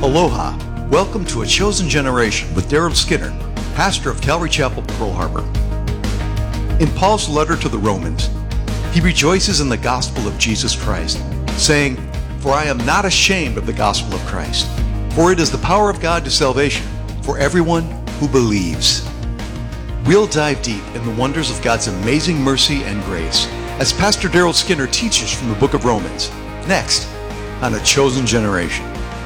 Aloha. Welcome to A Chosen Generation with Daryl Skinner, pastor of Calvary Chapel, Pearl Harbor. In Paul's letter to the Romans, he rejoices in the gospel of Jesus Christ, saying, "For I am not ashamed of the gospel of Christ, for it is the power of God to salvation for everyone who believes." We'll dive deep in the wonders of God's amazing mercy and grace as Pastor Daryl Skinner teaches from the book of Romans, next on A Chosen Generation.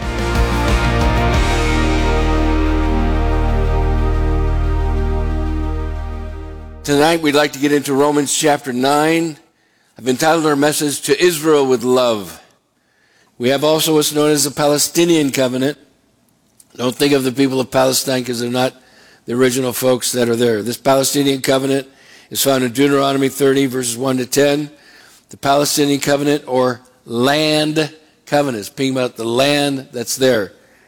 Tonight we'd like to get into Romans chapter 9. I've entitled our message, "To Israel with Love." We have also what's known as the Palestinian covenant. Don't think of the people of Palestine because they're not the original folks that are there. This Palestinian covenant is found in Deuteronomy 30 verses 1 to 10. The Palestinian covenant or land covenant, speaking about the land that's there,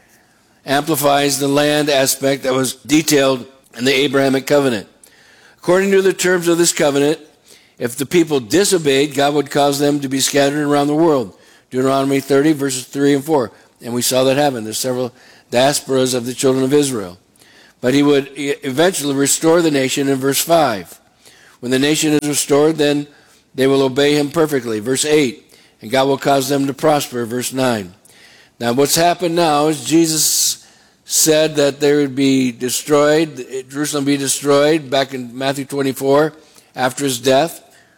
amplifies the land aspect that was detailed in the Abrahamic covenant. According to the terms of this covenant, if the people disobeyed, God would cause them to be scattered around the world. Deuteronomy 30 verses 3 and 4. And we saw that happen. There's several diasporas of the children of Israel. But he would eventually restore the nation in verse 5. When the nation is restored, then they will obey him perfectly. Verse 8. And God will cause them to prosper. Verse 9. Now what's happened now is Jesus said that they would be destroyed, Jerusalem be destroyed, back in Matthew 24, after his death,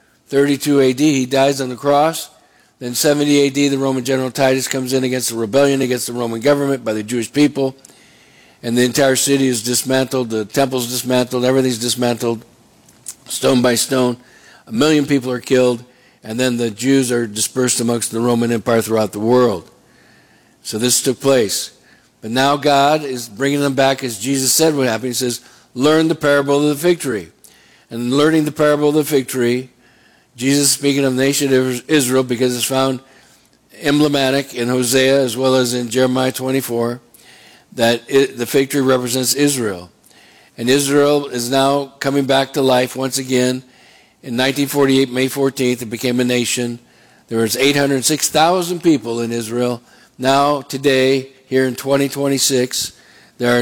32 AD, he dies on the cross. Then 70 AD, the Roman general Titus comes in against the rebellion against the Roman government by the Jewish people, and the entire city is dismantled, the temple's dismantled, everything's dismantled, stone by stone. 1 million people are killed, and then the Jews are dispersed amongst the Roman Empire throughout the world. So this took place. But now God is bringing them back as Jesus said would happen. He says, learn the parable of the fig tree. And learning the parable of the fig tree, Jesus speaking of the nation of Israel because it's found emblematic in Hosea as well as in Jeremiah 24, that the fig tree represents Israel. And Israel is now coming back to life once again. In 1948, May 14th, it became a nation. There was 806,000 people in Israel. Now, today, here in 2026, there are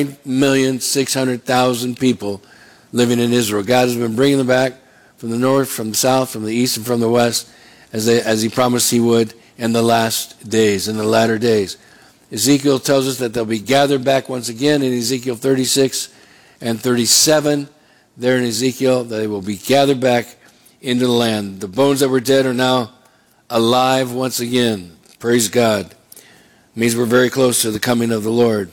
9,600,000 people living in Israel. God has been bringing them back from the north, from the south, from the east, and from the west, as he promised he would in the last days, in the latter days. Ezekiel tells us that they'll be gathered back once again in Ezekiel 36 and 37. There in Ezekiel, they will be gathered back into the land. The bones that were dead are now alive once again. Praise God. It means we're very close to the coming of the Lord.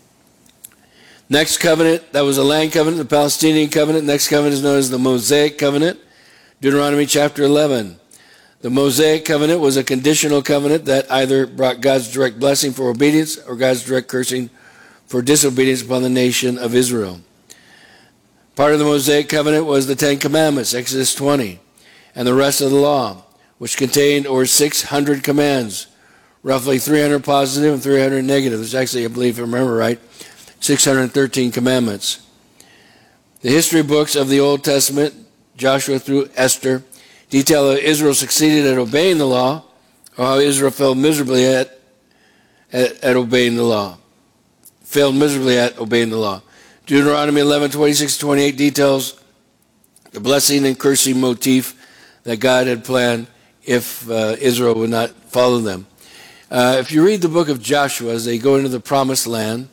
Next covenant, that was a land covenant, the Palestinian covenant. Next covenant is known as the Mosaic covenant. Deuteronomy chapter 11. The Mosaic covenant was a conditional covenant that either brought God's direct blessing for obedience or God's direct cursing for disobedience upon the nation of Israel. Part of the Mosaic covenant was the Ten Commandments, Exodus 20, and the rest of the law, which contained over 600 commands. Roughly 300 positive and 300 negative. There's actually, I believe, if I remember right, 613 commandments. The history books of the Old Testament, Joshua through Esther, detail how Israel succeeded at obeying the law, or how Israel failed miserably at obeying the law. Failed miserably at obeying the law. Deuteronomy 11:26-28 details the blessing and cursing motif that God had planned if Israel would not follow them. If you read the book of Joshua as they go into the promised land,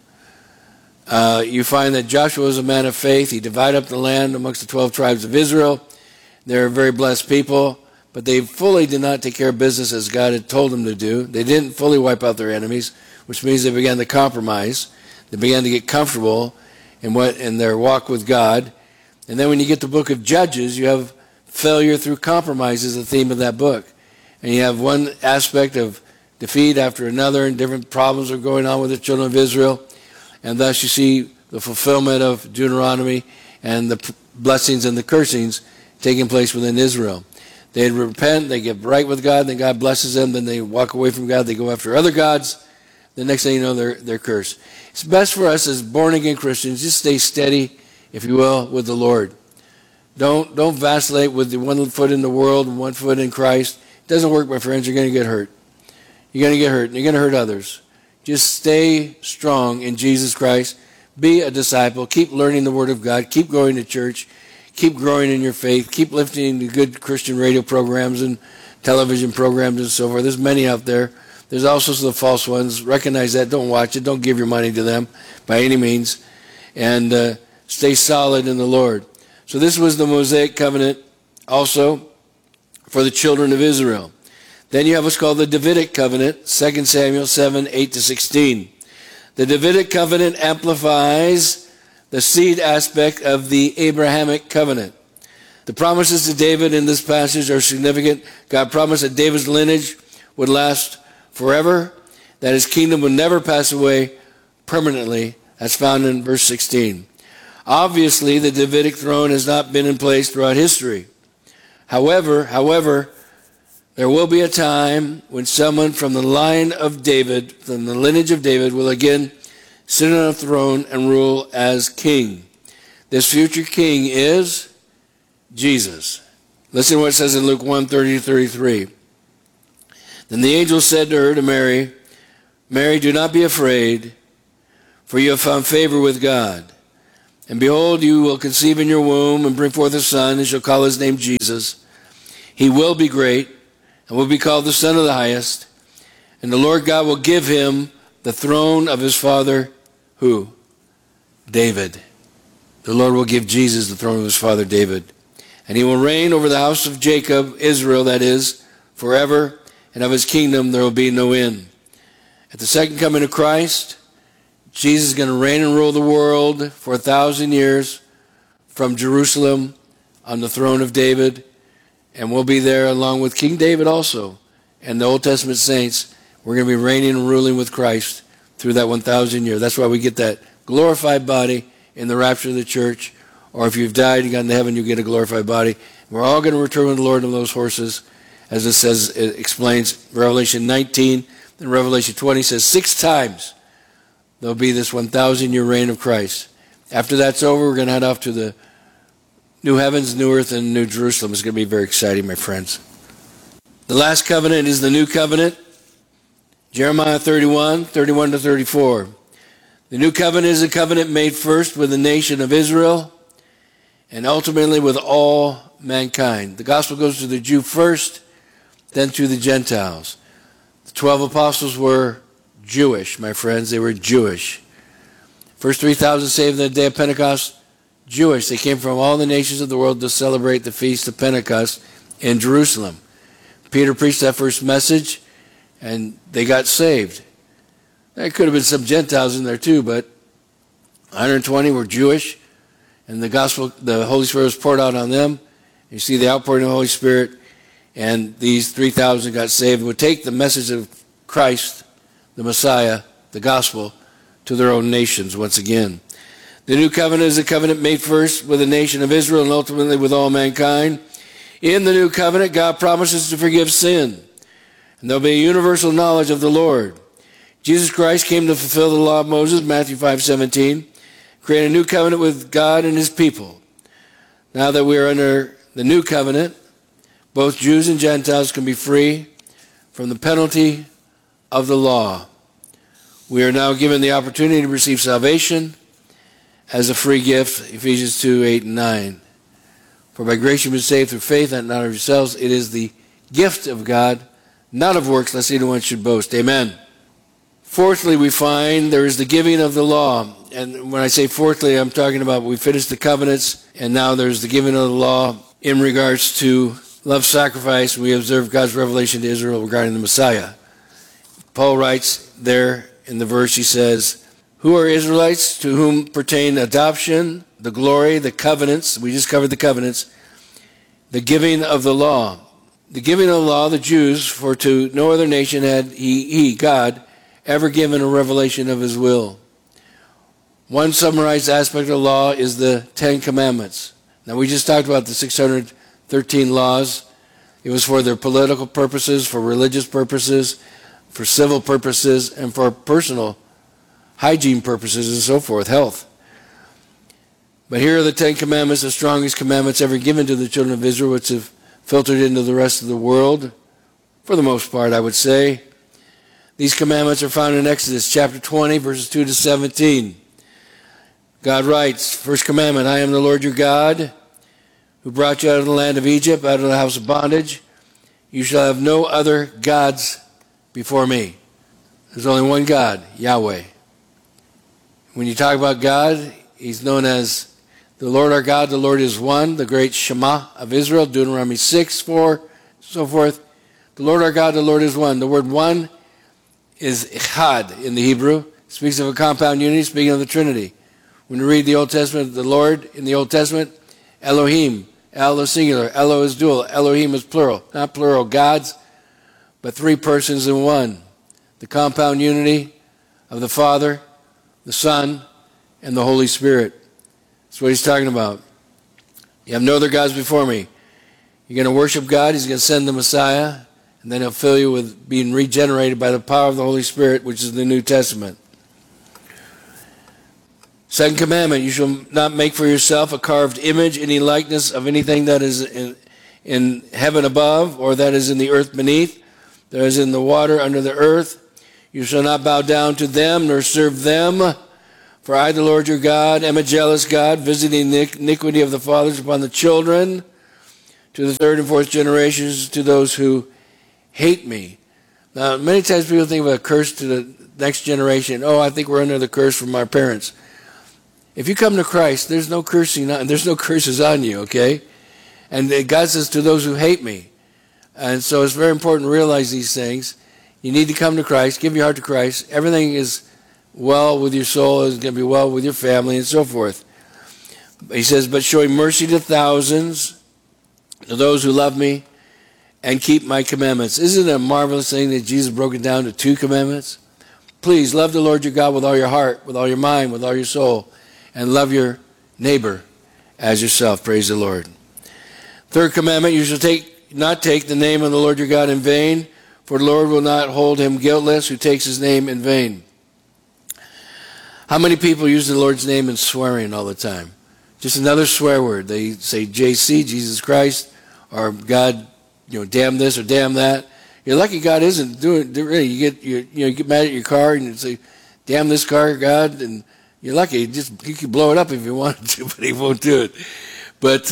you find that Joshua was a man of faith. He divided up the land amongst the 12 tribes of Israel. They're a very blessed people, but they fully did not take care of business as God had told them to do. They didn't fully wipe out their enemies, which means they began to compromise. They began to get comfortable in their walk with God. And then when you get to the book of Judges, you have failure through compromise is the theme of that book. And you have one aspect of defeat after another, and different problems are going on with the children of Israel. And thus you see the fulfillment of Deuteronomy and the blessings and the cursings taking place within Israel. They repent, they get right with God, then God blesses them, then they walk away from God, they go after other gods. The next thing you know, they're cursed. It's best for us as born-again Christians, just stay steady, if you will, with the Lord. Don't vacillate with the one foot in the world and one foot in Christ. It doesn't work, my friends. You're going to get hurt. You're going to get hurt, and you're going to hurt others. Just stay strong in Jesus Christ. Be a disciple. Keep learning the Word of God. Keep going to church. Keep growing in your faith. Keep listening to good Christian radio programs and television programs and so forth. There's many out there. There's also the false ones. Recognize that. Don't watch it. Don't give your money to them by any means. And stay solid in the Lord. So this was the Mosaic covenant also for the children of Israel. Then you have what's called the Davidic covenant, 2 Samuel 7, 8-16. The Davidic covenant amplifies the seed aspect of the Abrahamic covenant. The promises to David in this passage are significant. God promised that David's lineage would last forever, that his kingdom would never pass away permanently. That's found in verse 16. Obviously, the Davidic throne has not been in place throughout history. However, there will be a time when someone from the line of David, from the lineage of David, will again sit on a throne and rule as king. This future king is Jesus. Listen to what it says in Luke 1:30-33. Then the angel said to her, to Mary, Mary, do not be afraid, for you have found favor with God. And behold, you will conceive in your womb and bring forth a son, and shall call his name Jesus. He will be great, and will be called the Son of the Highest. And the Lord God will give him the throne of his father, who? David. The Lord will give Jesus the throne of his father David. And he will reign over the house of Jacob, Israel that is, forever, and of his kingdom there will be no end. At the second coming of Christ, Jesus is going to reign and rule the world for 1,000 years from Jerusalem on the throne of David. And we'll be there along with King David also. And the Old Testament saints, we're going to be reigning and ruling with Christ through that 1,000 years. That's why we get that glorified body in the rapture of the church. Or if you've died and gone to heaven, you get a glorified body. We're all going to return with the Lord on those horses. As it says, it explains Revelation 19 and Revelation 20 says 6 times there'll be this 1,000-year reign of Christ. After that's over, we're going to head off to the new heavens, new earth, and new Jerusalem. It's going to be very exciting, my friends. The last covenant is the new covenant. Jeremiah 31, 31-34. The new covenant is a covenant made first with the nation of Israel and ultimately with all mankind. The gospel goes to the Jew first, then to the Gentiles. The 12 apostles were Jewish, my friends. They were Jewish. First 3,000 saved on the day of Pentecost, Jewish. They came from all the nations of the world to celebrate the feast of Pentecost in Jerusalem. Peter preached that first message, and they got saved. There could have been some Gentiles in there too, but 120 were Jewish, and the Holy Spirit was poured out on them. You see the outpouring of the Holy Spirit, and these 3,000 got saved and would take the message of Christ, the Messiah, the gospel, to their own nations once again. The new covenant is a covenant made first with the nation of Israel and ultimately with all mankind. In the new covenant, God promises to forgive sin, and there'll be a universal knowledge of the Lord. Jesus Christ came to fulfill the law of Moses, Matthew 5:17, create a new covenant with God and his people. Now that we are under the new covenant, both Jews and Gentiles can be free from the penalty of the law. We are now given the opportunity to receive salvation as a free gift, Ephesians 2, 8, and 9. For by grace you've been saved through faith, and not of yourselves. It is the gift of God, not of works, lest anyone should boast. Amen. Fourthly, we find there is the giving of the law. And when I say fourthly, I'm talking about we finished the covenants, and now there's the giving of the law in regards to love sacrifice. We observe God's revelation to Israel regarding the Messiah. Paul writes there in the verse, he says, who are Israelites to whom pertain adoption, the glory, the covenants? We just covered the covenants. The giving of the law. The giving of the law, the Jews, for to no other nation had he, God, ever given a revelation of his will. One summarized aspect of the law is the 10 Commandments. Now we just talked about the 613 laws. It was for their political purposes, for religious purposes, for civil purposes, and for personal hygiene purposes and so forth, health. But here are the 10 Commandments, the strongest commandments ever given to the children of Israel, which have filtered into the rest of the world, for the most part, I would say. These commandments are found in Exodus chapter 20, verses 2 to 17. God writes, first commandment, I am the Lord your God, who brought you out of the land of Egypt, out of the house of bondage. You shall have no other gods before me. There's only one God, Yahweh. When you talk about God, he's known as the Lord our God. The Lord is one, the great Shema of Israel, Deuteronomy 6, 4, so forth. The Lord our God, the Lord is one. The word one is echad in the Hebrew. It speaks of a compound unity, speaking of the Trinity. When you read the Old Testament, the Lord in the Old Testament, Elohim, El is singular, Elo is dual, Elohim is plural. Not plural gods, but three persons in one. The compound unity of the Father, the Son, and the Holy Spirit. That's what he's talking about. You have no other gods before me. You're going to worship God, he's going to send the Messiah, and then he'll fill you with being regenerated by the power of the Holy Spirit, which is the New Testament. Second commandment, you shall not make for yourself a carved image, any likeness of anything that is in heaven above, or that is in the earth beneath, that is in the water under the earth. You shall not bow down to them, nor serve them. For I, the Lord your God, am a jealous God, visiting the iniquity of the fathers upon the children, to the third and fourth generations, to those who hate me. Now, many times people think of a curse to the next generation. Oh, I think we're under the curse from our parents. If you come to Christ, there's no cursing, there's no curses on you, okay? And God says, to those who hate me. And so it's very important to realize these things. You need to come to Christ, give your heart to Christ. Everything is well with your soul, is going to be well with your family, and so forth. He says, but showing mercy to thousands, to those who love me, and keep my commandments. Isn't it a marvelous thing that Jesus broke it down to 2 commandments? Please love the Lord your God with all your heart, with all your mind, with all your soul, and love your neighbor as yourself. Praise the Lord. Third commandment, you shall not take the name of the Lord your God in vain, for the Lord will not hold him guiltless who takes his name in vain. How many people use the Lord's name in swearing all the time? Just another swear word. They say JC, Jesus Christ, or God, damn this or damn that. You're lucky God isn't doing really. You get mad at your car and you say, damn this car, God, and you're lucky. You could blow it up if you wanted to, but he won't do it. But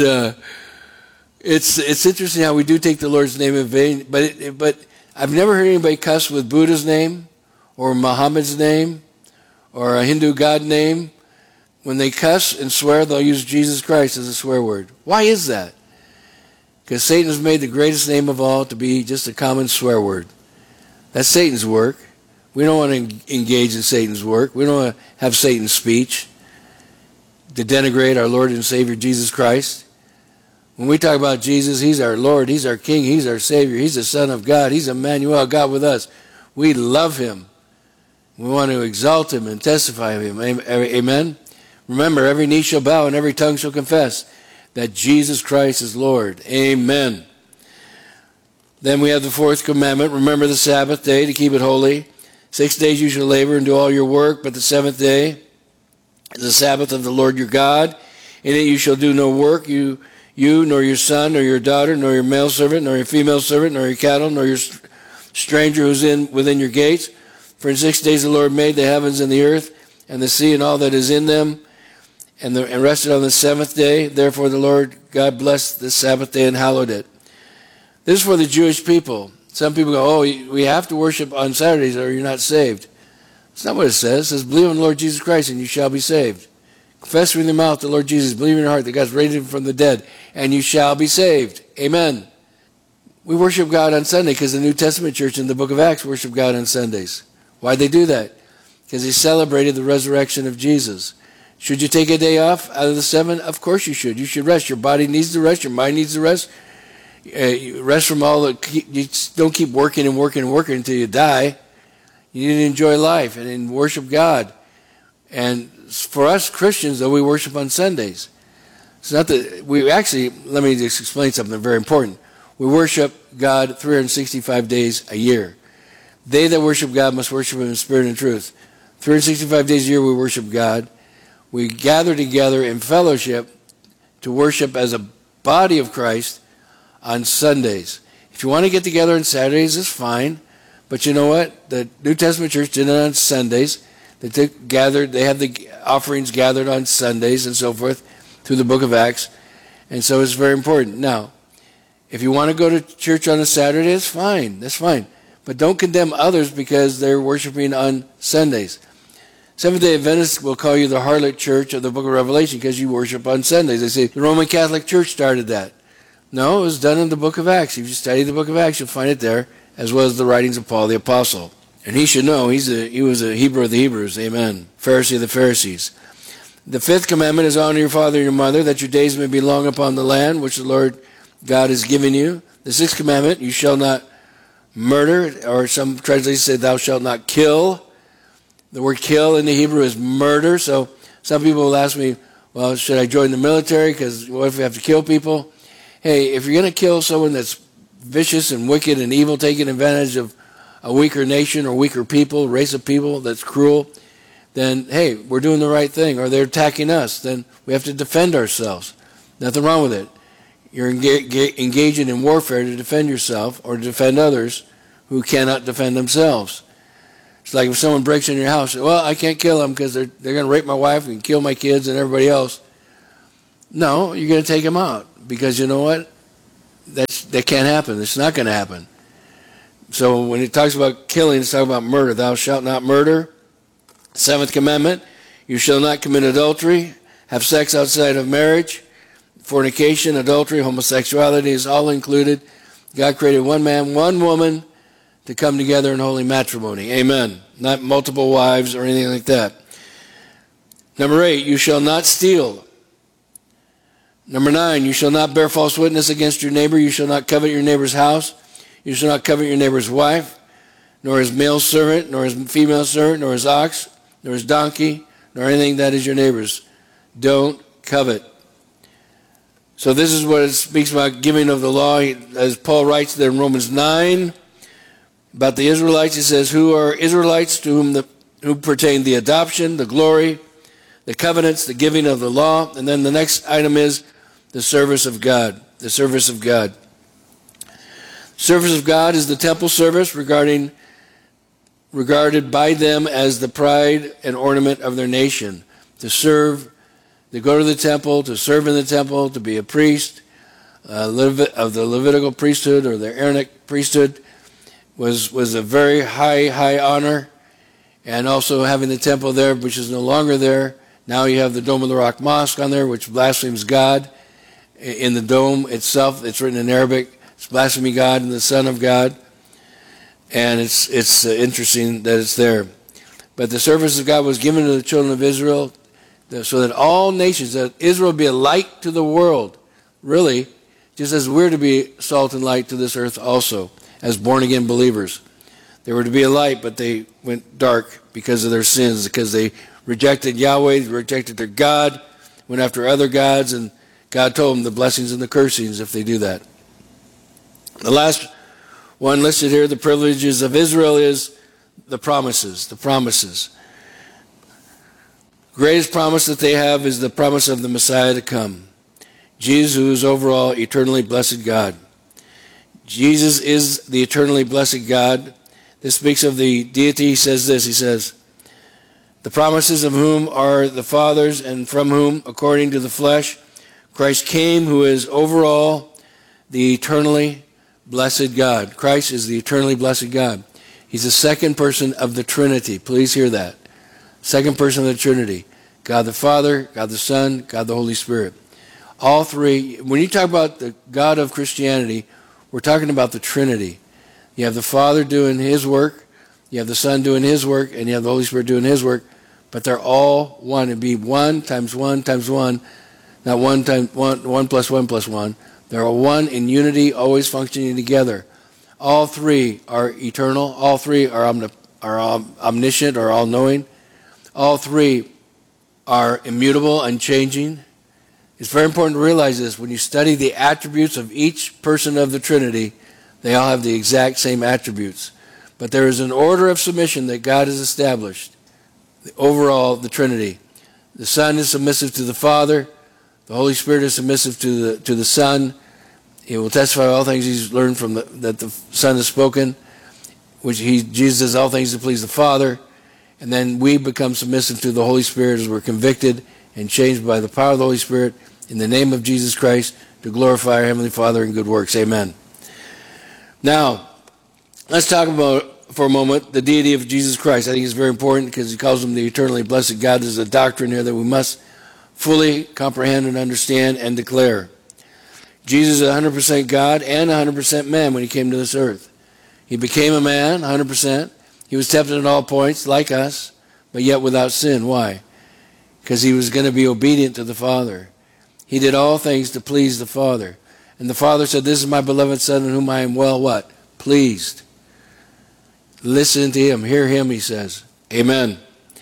it's interesting how we do take the Lord's name in vain. But I've never heard anybody cuss with Buddha's name or Muhammad's name or a Hindu god name. When they cuss and swear, they'll use Jesus Christ as a swear word. Why is that? Because Satan has made the greatest name of all to be just a common swear word. That's Satan's work. We don't want to engage in Satan's work. We don't want to have Satan's speech to denigrate our Lord and Savior Jesus Christ. When we talk about Jesus, he's our Lord, he's our King, he's our Savior, he's the Son of God, he's Emmanuel, God with us. We love him. We want to exalt him and testify of him. Amen? Remember, every knee shall bow and every tongue shall confess that Jesus Christ is Lord. Amen. Then we have the fourth commandment. Remember the Sabbath day to keep it holy. 6 days you shall labor and do all your work, but the seventh day is the Sabbath of the Lord your God. In it you shall do no work, you nor your son, nor your daughter, nor your male servant, nor your female servant, nor your cattle, nor your stranger who's within your gates. For in 6 days the Lord made the heavens and the earth, and the sea and all that is in them, and rested on the seventh day. Therefore the Lord God blessed the Sabbath day and hallowed it. This is for the Jewish people. Some people go, oh, we have to worship on Saturdays or you're not saved. That's not what it says. It says, believe in the Lord Jesus Christ and you shall be saved. Confess with your mouth the Lord Jesus. Believe in your heart that God's raised him from the dead and you shall be saved. Amen. We worship God on Sunday because the New Testament church in the book of Acts worship God on Sundays. Why'd they do that? Because they celebrated the resurrection of Jesus. Should you take a day off out of the 7? Of course you should. You should rest. Your body needs to rest. Your mind needs to rest. Rest from all the. You don't keep working and working and working until you die. You need to enjoy life and worship God. And for us Christians, though, we worship on Sundays. It's not that we actually. Let me just explain something very important. We worship God 365 days a year. They that worship God must worship him in spirit and truth. 365 days a year we worship God. We gather together in fellowship to worship as a body of Christ on Sundays. If you want to get together on Saturdays, it's fine. But you know what? The New Testament church did it on Sundays. They had the offerings gathered on Sundays and so forth through the book of Acts. And so it's very important. Now, if you want to go to church on a Saturday, that's fine. That's fine. But don't condemn others because they're worshiping on Sundays. Seventh-day Adventists will call you the harlot church of the book of Revelation because you worship on Sundays. They say the Roman Catholic Church started that. No, it was done in the book of Acts. If you study the book of Acts, you'll find it there, as well as the writings of Paul the Apostle. And he should know, he was a Hebrew of the Hebrews, amen, Pharisee of the Pharisees. The fifth commandment is honor your father and your mother, that your days may be long upon the land, which the Lord God has given you. The sixth commandment, you shall not murder, or some translations say thou shalt not kill. The word kill in the Hebrew is murder, so some people will ask me, well, should I join the military, because what if we have to kill people? Hey, if you're going to kill someone that's vicious and wicked and evil, taking advantage of a weaker nation or weaker people, race of people that's cruel, then, hey, we're doing the right thing. Or they're attacking us, then we have to defend ourselves. Nothing wrong with it. You're engaging in warfare to defend yourself or to defend others who cannot defend themselves. It's like if someone breaks in your house, well, I can't kill them because they're going to rape my wife and kill my kids and everybody else. No, you're going to take them out because you know what? That can't happen. It's not going to happen. So when it talks about killing, it's talking about murder. Thou shalt not murder. Seventh commandment, you shall not commit adultery, have sex outside of marriage. Fornication, adultery, homosexuality is all included. God created one man, one woman to come together in holy matrimony. Amen. Not multiple wives or anything like that. Number 8, you shall not steal. Number 9, you shall not bear false witness against your neighbor. You shall not covet your neighbor's house. You shall not covet your neighbor's wife, nor his male servant, nor his female servant, nor his ox, nor his donkey, nor anything that is your neighbor's. Don't covet. So this is what it speaks about giving of the law. As Paul writes there in Romans 9 about the Israelites, he says, who are Israelites to who pertain the adoption, the glory, the covenants, the giving of the law. And then the next item is the service of God. The service of God. Service of God is the temple service regarded by them as the pride and ornament of their nation. To serve, to go to the temple, to serve in the temple, to be a priest of the Levitical priesthood or the Aaronic priesthood was a very high honor. And also having the temple there, which is no longer there. Now you have the Dome of the Rock Mosque on there, which blasphemes God. In the dome itself, it's written in Arabic. It's blaspheming God and the Son of God. And it's interesting that it's there. But the service of God was given to the children of Israel so that all nations, that Israel be a light to the world. Really, just as we're to be salt and light to this earth also, as born-again believers. They were to be a light, but they went dark because of their sins, because they rejected Yahweh, rejected their God, went after other gods, and God told them the blessings and the cursings if they do that. The last one listed here, the privileges of Israel, is the promises. The promises. Greatest promise that they have is the promise of the Messiah to come. Jesus, who is overall eternally blessed God. Jesus is the eternally blessed God. This speaks of the deity. He says this, he says, the promises of whom are the fathers, and from whom, according to the flesh, Christ came, who is overall the eternally blessed God. Christ is the eternally blessed God. He's the second person of the Trinity. Please hear that. Second person of the Trinity. God the Father, God the Son, God the Holy Spirit. All three. When you talk about the God of Christianity, we're talking about the Trinity. You have the Father doing His work, you have the Son doing His work, and you have the Holy Spirit doing His work, but they're all one. It'd be 1 times 1 times 1, not 1 times 1 plus 1 plus 1. They're all one in unity, always functioning together. All three are eternal. All three are omniscient or all-knowing. All three are immutable, unchanging. It's very important to realize this. When you study the attributes of each person of the Trinity, they all have the exact same attributes. But there is an order of submission that God has established. Overall, the Trinity. The Son is submissive to the Father. The Holy Spirit is submissive to the Son. He will testify all things he's learned from that the Son has spoken. Jesus does all things to please the Father, and then we become submissive to the Holy Spirit as we're convicted and changed by the power of the Holy Spirit in the name of Jesus Christ to glorify our Heavenly Father in good works. Amen. Now, let's talk about, for a moment, the deity of Jesus Christ. I think it's very important because he calls him the eternally blessed God. There's a doctrine here that we must fully comprehend and understand and declare. Jesus is 100% God and 100% man when he came to this earth. He became a man, 100%. He was tempted at all points, like us, but yet without sin. Why? Because he was going to be obedient to the Father. He did all things to please the Father. And the Father said, "This is my beloved Son in whom I am well," what? Pleased. Listen to him. Hear him, he says. Amen.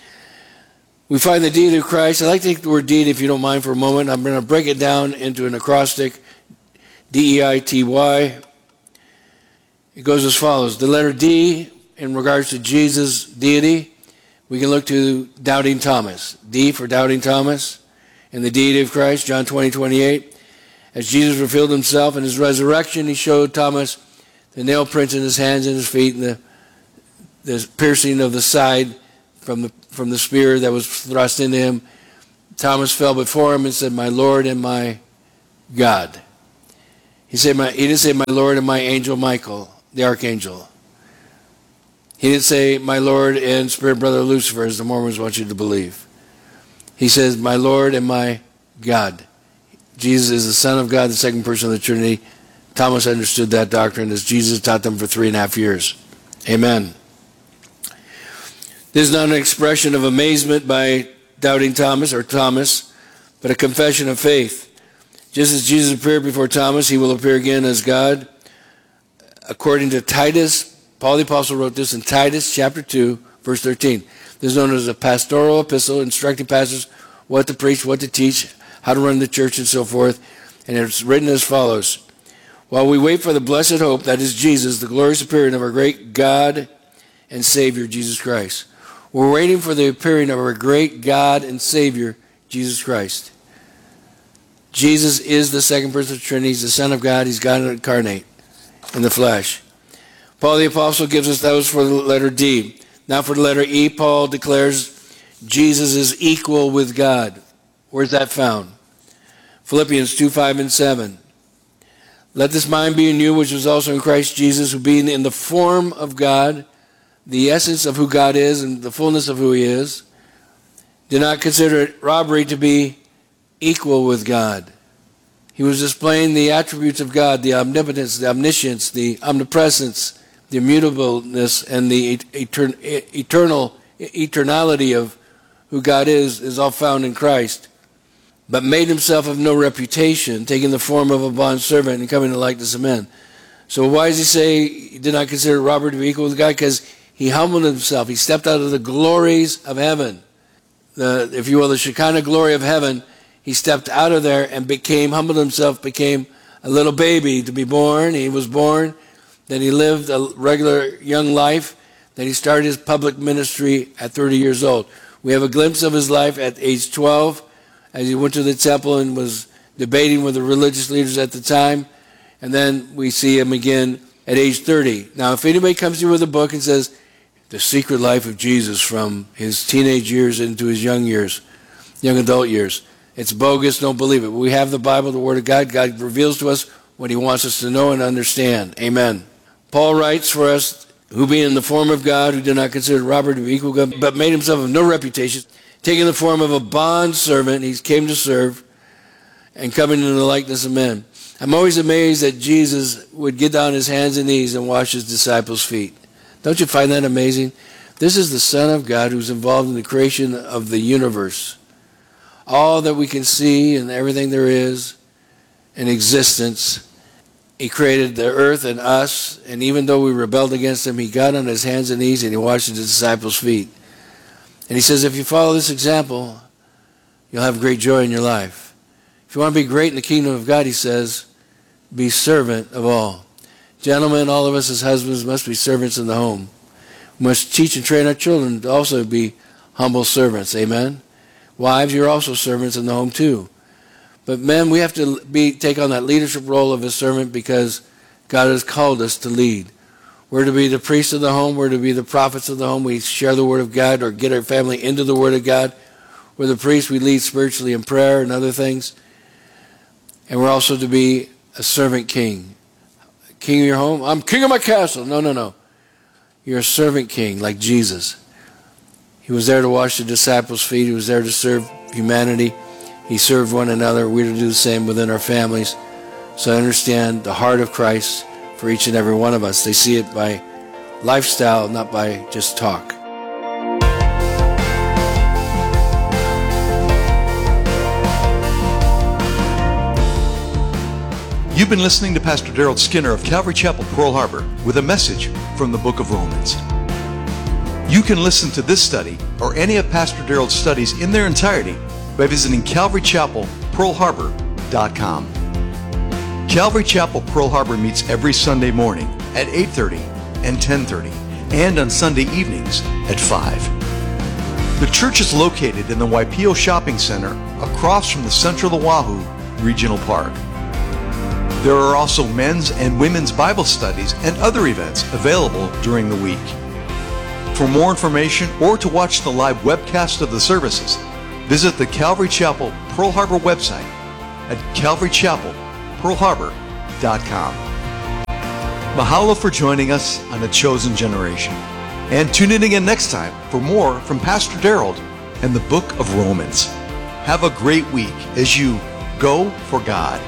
We find the deity of Christ. I'd like to take the word deity, if you don't mind, for a moment. I'm going to break it down into an acrostic. D-E-I-T-Y. It goes as follows. The letter D, in regards to Jesus' deity, we can look to doubting Thomas. D for doubting Thomas. And the deity of Christ, John 20:28. As Jesus revealed himself in his resurrection, he showed Thomas the nail prints in his hands and his feet and the piercing of the side from the spear that was thrust into him. Thomas fell before him and said, "My Lord and my God." He didn't say, "My Lord and my angel Michael," the archangel. He didn't say, "My Lord and spirit brother Lucifer," as the Mormons want you to believe. He says, "My Lord and my God." Jesus is the Son of God, the second person of the Trinity. Thomas understood that doctrine as Jesus taught them for 3.5 years. Amen. This is not an expression of amazement by doubting Thomas, but a confession of faith. Just as Jesus appeared before Thomas, he will appear again as God. According to Titus, Paul the Apostle wrote this in Titus chapter 2, verse 13. This is known as a pastoral epistle, instructing pastors what to preach, what to teach, how to run the church, and so forth. And it's written as follows. While we wait for the blessed hope, that is Jesus, the glorious appearing of our great God and Savior, Jesus Christ. We're waiting for the appearing of our great God and Savior, Jesus Christ. Jesus is the second person of the Trinity. He's the Son of God. He's God incarnate in the flesh. Paul the Apostle gives us those for the letter D. Now for the letter E, Paul declares Jesus is equal with God. Where's that found? Philippians 2:5 and 7. Let this mind be in you, which was also in Christ Jesus, who being in the form of God, the essence of who God is and the fullness of who he is, did not consider it robbery to be equal with God. He was displaying the attributes of God, the omnipotence, the omniscience, the omnipresence, the immutableness, and the eternality of who God is all found in Christ. But made himself of no reputation, taking the form of a bondservant and coming to the likeness of men. So why does he say he did not consider robbery to be equal with God? Because he humbled himself. He stepped out of the glories of heaven. If you will, the Shekinah glory of heaven. He stepped out of there and humbled himself, became a little baby to be born. He was born. Then he lived a regular young life. Then he started his public ministry at 30 years old. We have a glimpse of his life at age 12 as he went to the temple and was debating with the religious leaders at the time. And then we see him again at age 30. Now, if anybody comes to you with a book and says, "The Secret Life of Jesus from his teenage years into his young adult years," it's bogus, don't believe it. We have the Bible, the Word of God. God reveals to us what he wants us to know and understand. Amen. Paul writes for us, who being in the form of God, who did not consider robbery to be equal with God, but made himself of no reputation, taking the form of a bondservant, he came to serve, and coming in the likeness of men. I'm always amazed that Jesus would get down his hands and knees and wash his disciples' feet. Don't you find that amazing? This is the Son of God who's involved in the creation of the universe. All that we can see and everything there is in existence. He created the earth and us, and even though we rebelled against him, he got on his hands and knees and he washed his disciples' feet. And he says, if you follow this example, you'll have great joy in your life. If you want to be great in the kingdom of God, he says, be servant of all. Gentlemen, all of us as husbands must be servants in the home. We must teach and train our children to also be humble servants. Amen? Wives, you're also servants in the home too. But men, we have to take on that leadership role of a servant because God has called us to lead. We're to be the priests of the home. We're to be the prophets of the home. We share the Word of God or get our family into the Word of God. We're the priests. We lead spiritually in prayer and other things. And we're also to be a servant king. King of your home? I'm king of my castle. No. You're a servant king like Jesus. He was there to wash the disciples' feet. He was there to serve humanity. He served one another. We're to do the same within our families. So I understand the heart of Christ for each and every one of us. They see it by lifestyle, not by just talk. You've been listening to Pastor Daryl Skinner of Calvary Chapel, Pearl Harbor, with a message from the book of Romans. You can listen to this study or any of Pastor Daryl's studies in their entirety by visiting CalvaryChapelPearlHarbor.com. Calvary Chapel Pearl Harbor meets every Sunday morning at 8:30 and 10:30, and on Sunday evenings at 5. The church is located in the Waipio Shopping Center across from the Central Oahu Regional Park. There are also men's and women's Bible studies and other events available during the week. For more information or to watch the live webcast of the services, visit the Calvary Chapel Pearl Harbor website at CalvaryChapelPearlHarbor.com. Mahalo for joining us on A Chosen Generation. And tune in again next time for more from Pastor Daryl and the book of Romans. Have a great week as you go for God.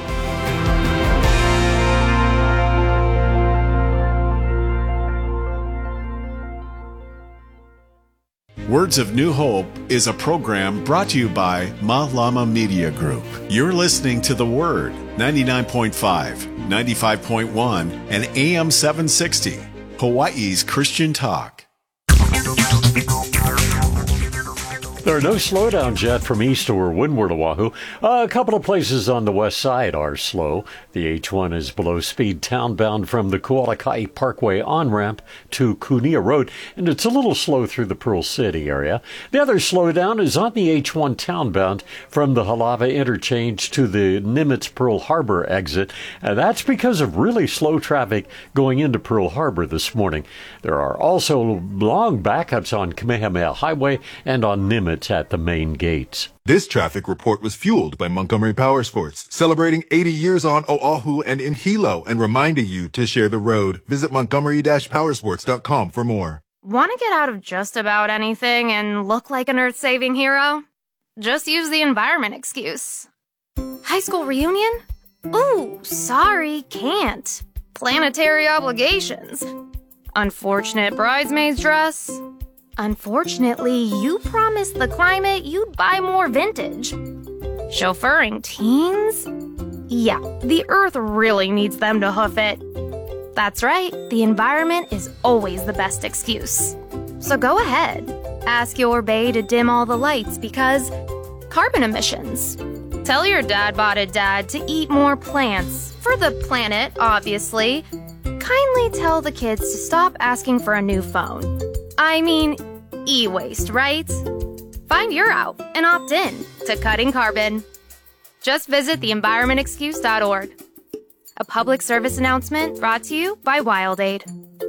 Words of New Hope is a program brought to you by Ma Lama Media Group. You're listening to The Word, 99.5, 95.1, and AM 760, Hawaii's Christian Talk. There are no slowdowns yet from east or windward Oahu. A couple of places on the west side are slow. The H1 is below speed townbound from the Kualakai Parkway on-ramp to Kunia Road, and it's a little slow through the Pearl City area. The other slowdown is on the H1 townbound from the Halava interchange to the Nimitz Pearl Harbor exit. That's because of really slow traffic going into Pearl Harbor this morning. There are also long backups on Kamehameha Highway and on Nimitz at the main gates. This traffic report was fueled by Montgomery Powersports, celebrating 80 years on Oahu and in Hilo and reminding you to share the road. Visit Montgomery-Powersports.com for more. Want to get out of just about anything and look like an earth-saving hero? Just use the environment excuse. High school reunion? Ooh, sorry, can't. Planetary obligations. Unfortunate bridesmaid's dress. Unfortunately, you promised the climate you'd buy more vintage. Chauffeuring teens? Yeah, the earth really needs them to hoof it. That's right, the environment is always the best excuse. So go ahead, ask your bae to dim all the lights because carbon emissions. Tell your dad-botted dad to eat more plants, for the planet, obviously. Kindly tell the kids to stop asking for a new phone. I mean, e-waste, right? Find your out and opt in to cutting carbon. Just visit theenvironmentexcuse.org. A public service announcement brought to you by WildAid.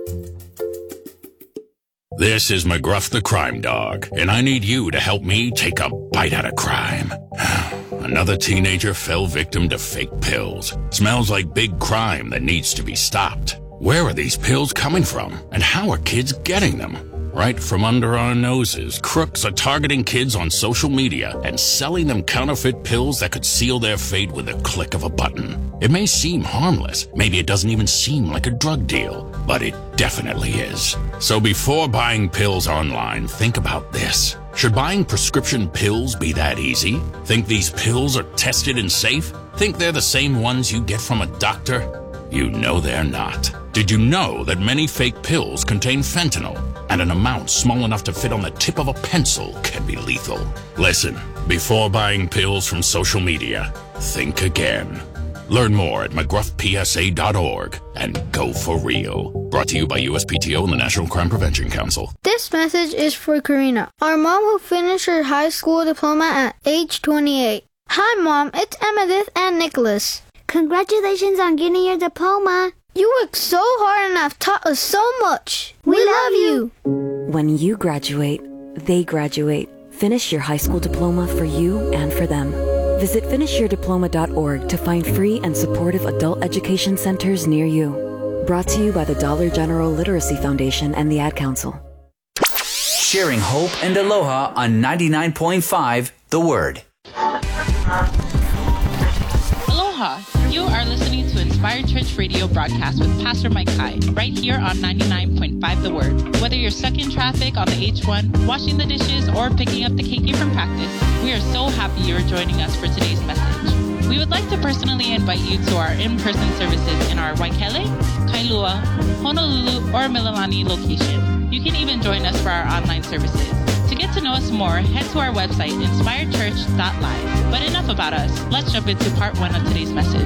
This is McGruff the Crime Dog, and I need you to help me take a bite out of crime. Another teenager fell victim to fake pills. Smells like big crime that needs to be stopped. Where are these pills coming from, and how are kids getting them? Right from under our noses, crooks are targeting kids on social media and selling them counterfeit pills that could seal their fate with a click of a button. It may seem harmless, maybe it doesn't even seem like a drug deal, but it definitely is. So before buying pills online, think about this. Should buying prescription pills be that easy? Think these pills are tested and safe? Think they're the same ones you get from a doctor? You know they're not. Did you know that many fake pills contain fentanyl, and an amount small enough to fit on the tip of a pencil can be lethal? Listen, before buying pills from social media, think again. Learn more at mcgruffpsa.org and go for real. Brought to you by USPTO and the National Crime Prevention Council. This message is for Karina, our mom who finished her high school diploma at age 28. Hi, Mom. It's Emmettith and Nicholas. Congratulations on getting your diploma. You worked so hard and have taught us so much. We love you. When you graduate, they graduate. Finish your high school diploma for you and for them. Visit finishyourdiploma.org to find free and supportive adult education centers near you. Brought to you by the Dollar General Literacy Foundation and the Ad Council. Sharing hope and aloha on 99.5 The Word. Aloha! You are listening to Inspired Church Radio broadcast with Pastor Mike Kai, right here on 99.5 The Word. Whether you're stuck in traffic on the H1, washing the dishes, or picking up the KK from practice, we are so happy you're joining us for today's message. We would like to personally invite you to our in-person services in our Waikele, Kailua, Honolulu, or Mililani location. You can even join us for our online services. To get to know us more, head to our website, inspiredchurch.live. But enough about us. Let's jump into part 1 of today's message.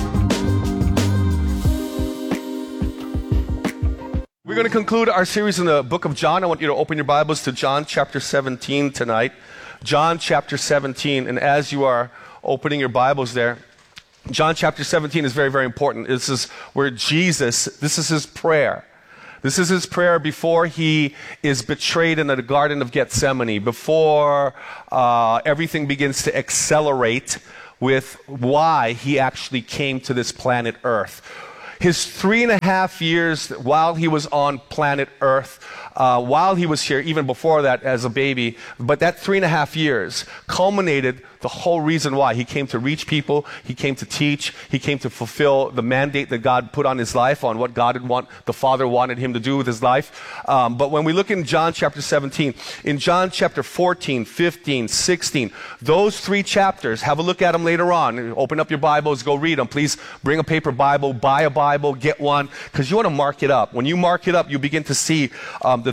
We're going to conclude our series in the book of John. I want you to open your Bibles to John chapter 17 tonight. John chapter 17. And as you are opening your Bibles there, John chapter 17 is very, very important. This is where Jesus, this is his prayer. This is his prayer before he is betrayed in the Garden of Gethsemane, before everything begins to accelerate with why he actually came to this planet Earth. His 3.5 years while he was on planet Earth, while he was here, even before that as a baby, but that 3.5 years culminated the whole reason why. He came to reach people, he came to teach, he came to fulfill the mandate that God put on his life, on what the Father wanted him to do with his life. But when we look in John chapter 17, in John chapter 14, 15, 16, those 3 chapters, have a look at them later on. Open up your Bibles, go read them. Please bring a paper Bible, buy a Bible, get one, because you want to mark it up. When you mark it up, you begin to see the